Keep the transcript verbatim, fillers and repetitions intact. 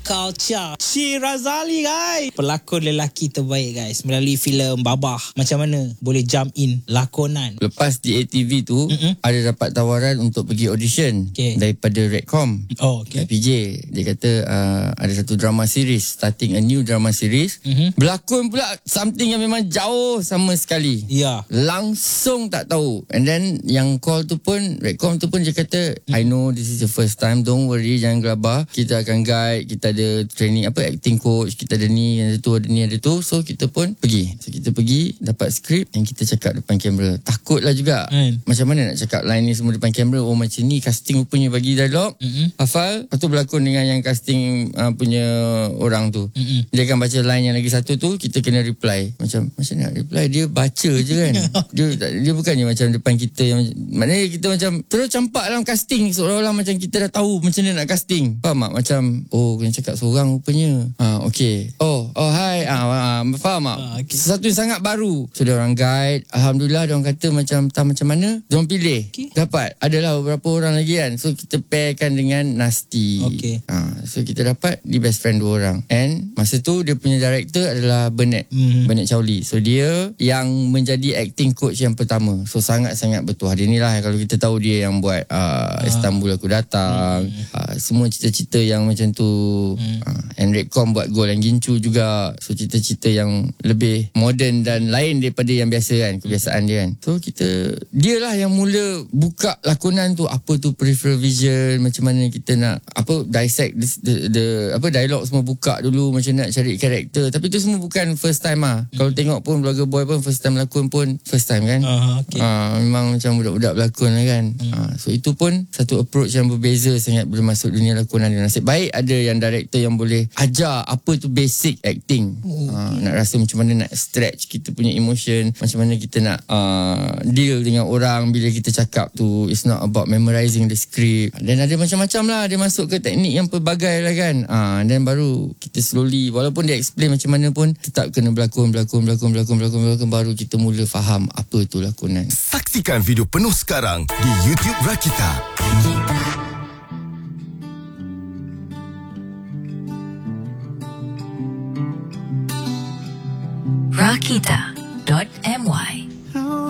culture. Cik Razali guys, pelakon lelaki terbaik guys melalui filem Babah. Macam mana boleh jump in lakonan? Lepas di A T V tu, Mm-mm. ada dapat tawaran untuk pergi audition okay. daripada Redcom. Oh, okay. P J. Dia kata uh, ada satu drama series, starting a new drama series. Mm-hmm. Berlakon pula something yang memang jauh sama sekali. Ya. Yeah. Langsung tak tahu. And then yang call tu pun, Redcom tu pun dia kata, mm-hmm. I know this is the first time, don't worry, jangan gelabah. Kita akan guide, kita ada training apa acting coach, kita ada ni, ada tu, ada ni, ada tu. So kita pun pergi. So kita pergi, dapat skrip yang kita cakap depan kamera. Takutlah juga. Mm. Macam mana nak cakap line ni semua depan kamera. Oh macam ni casting rupanya bagi dialog. Mm-hmm. Hafal. Lepas tu berlakon dengan yang casting uh, punya orang tu. Mm-hmm. Dia akan baca line yang lagi satu tu, kita kena reply. Macam macam nak reply, dia baca je kan. dia dia bukannya macam depan kita yang maknanya kita macam terus campak dalam casting seolah-olah macam kita dah tahu macam mana nak casting. Faham tak? Macam oh kena cakap seorang rupanya. Ha okey. Oh oh hai. Ah ha, faham tak? Ha, okay. Sesuatu yang sangat baru. So dia orang guide. Alhamdulillah dia orang kata macam tak macam mana. Dia orang pilih. Okay. Dapat. Adalah beberapa orang lagi kan. So kita pairkan dengan Nasty. Okay. Ha, so kita dapat di best friend dua orang. And masa tu dia punya director adalah Bernard. Mm-hmm. Bernard Chowli. So dia yang menjadi acting coach yang pertama. So sangat-sangat bertuah. Dia ni lah kalau kita tahu dia yang buat uh, Istanbul Aku Datang. Mm. Uh, semua cerita-cerita yang macam tu. Mm. Uh, and Redcom buat Gol and Gincu juga. So cerita-cerita yang lebih moden dan lain daripada yang biasa kan. Kebiasaan dia kan. So kita, dia lah yang mula buka lakonan tu. Apa tu peripheral vision. Macam mana kita nak apa dissect the, the, the apa dialog semua buka dulu. Macam nak cari karakter. Tapi tu semua bukan first time lah. Mm. Kalau tengok pun Vlogger Boy pun first time lakon pun first time kan. Uh, okay. uh, Memang macam budak-budak berlakon lah kan. Mm. uh, So itu pun satu approach yang berbeza sangat bila masuk dunia lakonan. Nasib baik ada yang director yang boleh ajar apa tu basic acting. Oh, uh, okay. Nak rasa macam mana nak stretch kita punya emotion. Macam mana kita nak uh, deal dengan orang bila kita cakap tu. It's not about memorizing the script. Dan ada macam-macam lah. Dia masuk ke teknik yang pelbagai lah kan. uh, Dan baru kita slowly, walaupun dia explain macam mana pun, tetap kena berlakon, berlakon, berlakon, berlakon, berlakon, berlakon, baru kita mula faham apa tu lakonan. Saksikan video penuh sekarang di YouTube Rakita. Rakita dot my